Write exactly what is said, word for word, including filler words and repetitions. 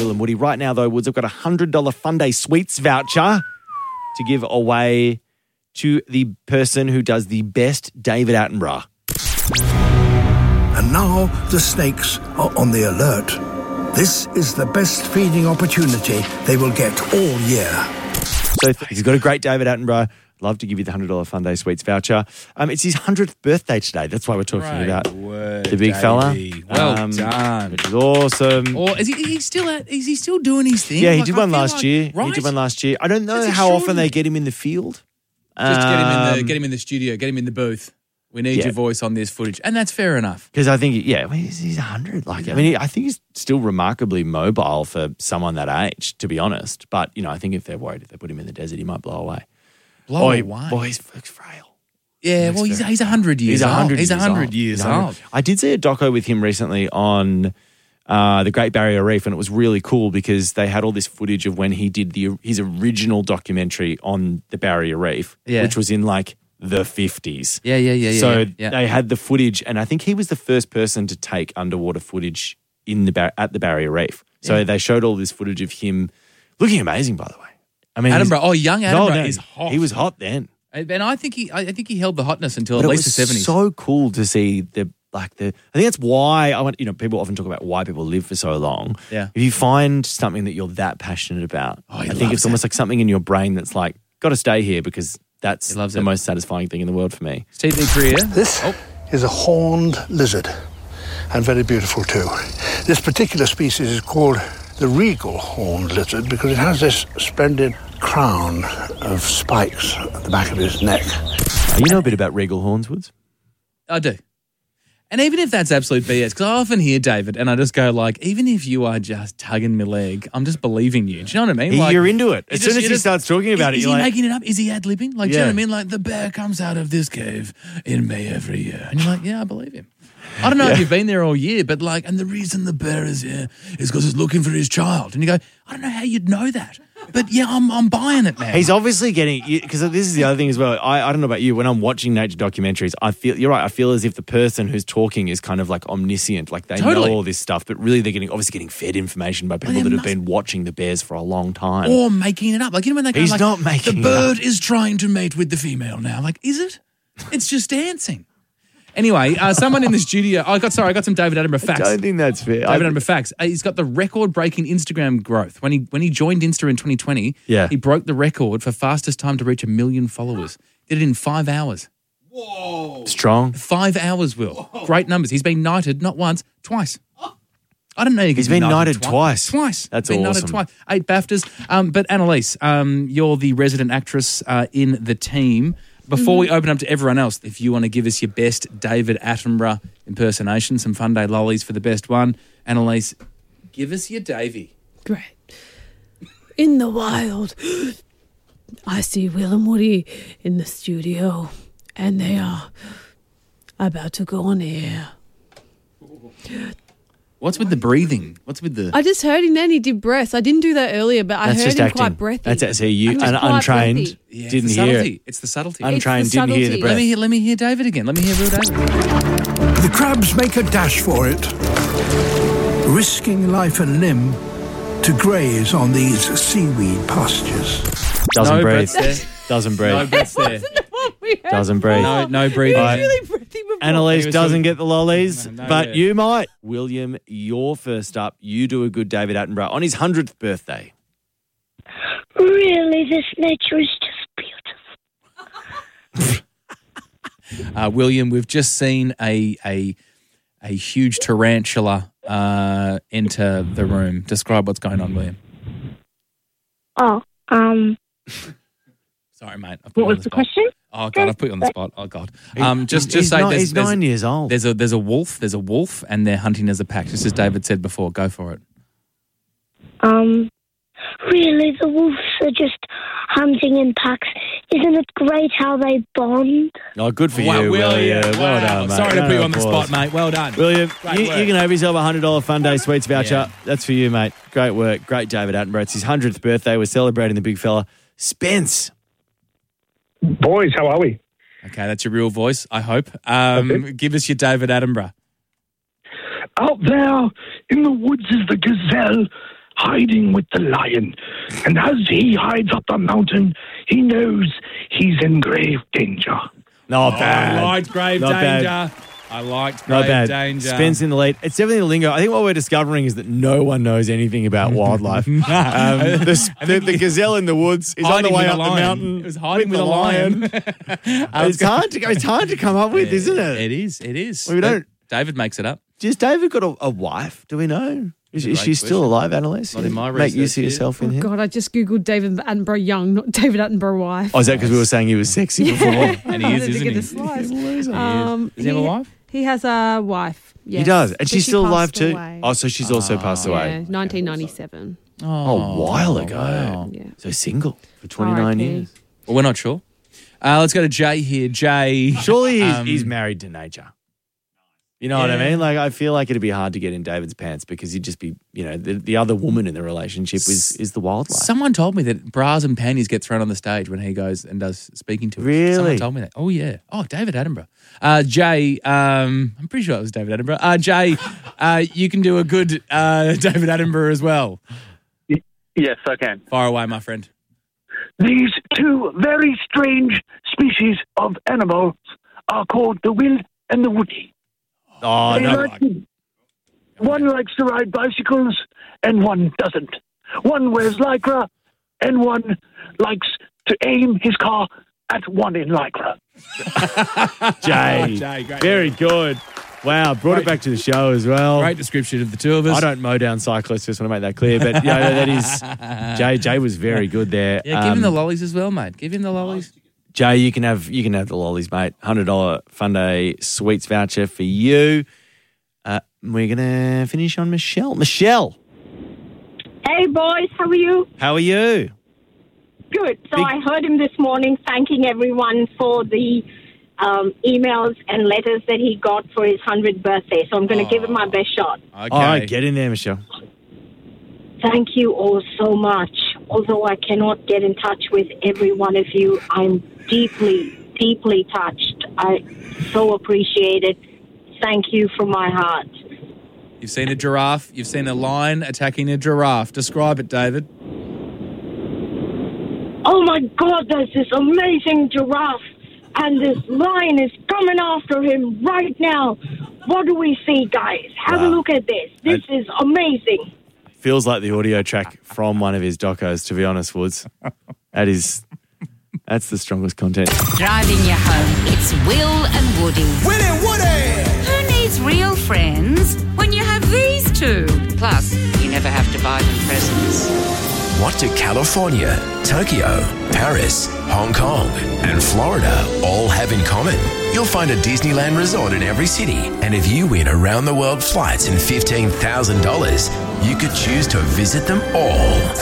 Will and Woody. Right now, though, Woods, I've got a one hundred dollars Fun Day Sweets voucher to give away to the person who does the best David Attenborough. And now the snakes are on the alert. This is the best feeding opportunity they will get all year. So he's got a great David Attenborough. Love to give you the one hundred dollars Fun Day Sweets voucher. Um, it's his one hundredth birthday today. That's why we're talking Great about word, the big fella. Well um, done. Which is awesome. Or is he, he's still at, is he still doing his thing? Yeah, he Like, did I one feel last like- year. Right? He did one last year. I don't know That's how often extraordinary. they get him in the field. Just get him in the Um, get him in the studio, get him in the booth. We need Yeah. your voice on this footage, and that's fair enough. Because I think, yeah, I mean, he's, he's one hundred. Like, I mean, he, I think he's still remarkably mobile for someone that age, to be honest. But, you know, I think if they're worried, if they put him in the desert, he might blow away. Blow Boy, away. boy, he's looks frail. Yeah, Looks well, he's very he's a hundred years He's one hundred old. He's a years hundred old. years He's one hundred. old. I did see a doco with him recently on uh, the Great Barrier Reef, and it was really cool because they had all this footage of when he did the his original documentary on the Barrier Reef, Yeah. which was in like the fifties. Yeah, yeah, yeah, yeah. So yeah, yeah. they had the footage, and I think he was the first person to take underwater footage in the bar- at the Barrier Reef. So Yeah. they showed all this footage of him looking amazing, by the way. I mean, Attenborough. he's- Oh, young he's old Attenborough now. is hot. He was hot then. And I think he, I think he held the hotness until But at it least was the seventies. so cool to see the like the. I think that's why I want. You know, people often talk about why people live for so long. Yeah. If you find something that you're that passionate about, Oh, he I think loves it's almost like something in your brain that's like, got to stay here because that's He loves the it. most satisfying thing in the world for me. T V career. This Oh. is a horned lizard, and very beautiful too. This particular species is called the regal horned lizard because it has this splendid crown of spikes at the back of his neck. Uh, you know a bit about regal horns, Woods? I do. And even if that's absolute B S, because I often hear David and I just go like, even if you are just tugging my leg, I'm just believing you. Do you know what I mean? Like, you're into it. you As just- soon as you he just- starts talking about is, it, is you're he like, making it up? Is he ad-libbing? Like, do you know Yeah. what I mean? Like, the bear comes out of this cave in May every year. And you're like, yeah, I believe him. I don't know if you've been there all year, but like, and the reason the bear is here is because he's looking for his child. And you go, I don't know how you'd know that. But yeah, I'm I'm buying it, man. he's obviously getting, because this is the other thing as well. I, I don't know about you. When I'm watching nature documentaries, I feel, you're right, I feel as if the person who's talking is kind of like omniscient. Like they Totally. know all this stuff, but really they're getting, obviously getting fed information by people there that have must- been watching the bears for a long time. Or making it up. Like, you know when they go He's like, not making the it bird up. is trying to mate with the female now. Like, is it? It's just dancing. Anyway, uh, someone in the studio, I got, sorry, I got some David Attenborough facts. I don't think that's fair. David I- Attenborough facts. Uh, He's got the record-breaking Instagram growth. When he when he joined Insta in twenty twenty, Yeah. he broke the record for fastest time to reach a million followers. Did it in five hours. Strong. Five hours, Will. Great numbers. He's been knighted not once, twice. I don't know. You He's can be been knighted twi- twice. Twice. That's been awesome. Knighted twice. Eight BAFTAs. Um, but Annalise, um, you're the resident actress uh, in the team. Before we open up to everyone else, if you want to give us your best David Attenborough impersonation, some Fun Day lollies for the best one, Annalise, give us your Davey. Great. In the wild, I see Will and Woody in the studio, and they are about to go on air. What's with the breathing? What's with the... I just heard him then. He did breaths. I didn't do that earlier, but I That's heard just him acting. quite breathy. That's it. So you, I'm just un- quite untrained, breathy. Yeah, didn't it's the hear subtlety. it. It's the subtlety. Un- Untrained, It's the didn't hear the subtlety. breath. let me hear. Let me hear David again. Let me hear real David. The crabs make a dash for it, risking life and limb to graze on these seaweed pastures. Doesn't No breathe. breaths there. Doesn't breathe. No breaths there. What we heard Doesn't breathe. No, no He breathing. was really breathy before. Annalise He was doesn't sort get the lollies, No, no, but yeah. you might. William, you're first up. You do a good David Attenborough on his hundredth birthday. Really, this nature is just beautiful. Uh, William, we've just seen a a a huge tarantula uh, enter the room. Describe what's going on, William. Oh, um, Sorry, mate. I've put what you on was the spot. question? Oh God, I've put you on the spot. Oh God. Um, just He's- just he's say ni- there's, he's there's, nine years old. there's a there's a wolf. There's a wolf, and they're hunting as a pack. Just as David said before. Go for it. Um, really, the wolves are just hunting in packs. Isn't it great how they bond? Oh, good for Wow, you, William. Wow. Well done, mate. Sorry to Round put you of on the applause. spot, mate. Well done. William, Great you, work. you can have yourself a one hundred dollars Fun Day Sweets voucher. Yeah. That's for you, mate. Great work. Great David Attenborough. It's his hundredth birthday. We're celebrating the big fella. Spence. Boys, how are we? Okay, that's your real voice. I hope. Um, Okay. Give us your David Attenborough. Out there in the woods is the gazelle, hiding with the lion. And as he hides up the mountain, he knows he's in grave danger. Not bad. I liked grave Not danger. bad. I liked Not grave bad. danger. Spence in the lead. It's definitely the lingo. I think what we're discovering is that no one knows anything about wildlife. um, the, the, the gazelle in the woods is on the Hiding way with up a the lion. mountain. It was hiding with the a lion. it's hard to it's hard to come up with, isn't it? It is. It is. We don't- David makes it up. Does David got a, a wife? Do we know? Is, a is great she still question. alive, Annalise? Not in my Make use research of here. yourself in Oh, here. God, I just Googled David Attenborough young, not David Attenborough wife. Oh, is that because we were saying he was sexy before? And he is, I had to isn't get he? a slice. He Um, Does he have a wife? He has a wife. Yes. He does. And But she's she still alive passed too? away. Oh, so she's also passed away. Yeah, nineteen ninety-seven. Oh, a while ago. wow. Yeah. So single for twenty-nine R I P. years. Well, we're not sure. Uh, let's go to Jay here. Jay. Surely he's, Um, he's married to nature. You know what I Yeah. mean? Like, I feel like it'd be hard to get in David's pants because he'd just be, you know, the, the other woman in the relationship is, is the wildlife. Someone told me that bras and panties get thrown on the stage when he goes and does speaking to us. Really? Someone told me that. Oh, yeah. Oh, David Attenborough. Uh, Jay, um, I'm pretty sure it was David Attenborough. Uh, Jay, uh, you can do a good uh, David Attenborough as well. Yes, I can. Fire away, my friend. These two very strange species of animals are called the will and the woody. Oh, They no. like to- one likes to ride bicycles and one doesn't. One wears lycra and one likes to aim his car at one in lycra. Jay. Jay, great. Very good. Wow, brought it back to the show as well. Great description of the two of us. I don't mow down cyclists, just want to make that clear. But, yeah, that is, Jay, Jay was very good there. Yeah, give him Um, the lollies as well, mate. Give him the lollies. Jay, you can have you can have the lollies, mate. one hundred dollars Funday Sweets voucher for you. Uh, we're going to finish on Michelle. Michelle, Hey, boys, how are you? how are you? Good. So Big- I heard him this morning thanking everyone for the um, emails and letters that he got for his hundredth birthday. So I'm going to give it my best shot. Okay. All right, get in there, Michelle. Thank you all so much. Although I cannot get in touch with every one of you, I'm deeply, deeply touched. I so appreciate it. Thank you from my heart. You've seen a giraffe. You've seen a lion attacking a giraffe. Describe it, David. Oh, my God, there's this amazing giraffe, and this lion is coming after him right now. What do we see, guys? Have Wow. a look at this. This I- is amazing. Feels like the audio track from one of his docos, to be honest, Woods. That is, that's the strongest content. Driving you home, it's Will and Woody. Will and Woody! Who needs real friends when you have these two? Plus, you never have to buy them presents. What do California, Tokyo, Paris, Hong Kong, and Florida all have in common? You'll find a Disneyland resort in every city, and if you win around the world flights and fifteen thousand dollars, you could choose to visit them all.